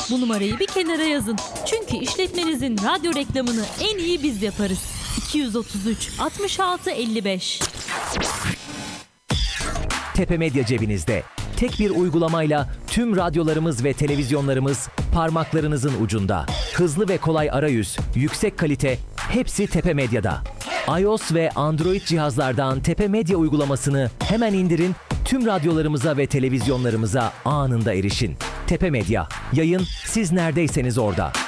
Bu numarayı bir kenara yazın. Çünkü işletmenizin radyo reklamını en iyi biz yaparız. 233 66 55. Tepe Medya cebinizde. Tek bir uygulamayla tüm radyolarımız ve televizyonlarımız parmaklarınızın ucunda. Hızlı ve kolay arayüz, yüksek kalite, hepsi Tepe Medya'da. iOS ve Android cihazlardan Tepe Medya uygulamasını hemen indirin, tüm radyolarımıza ve televizyonlarımıza anında erişin. Tepe Medya, yayın siz neredeyseniz orada.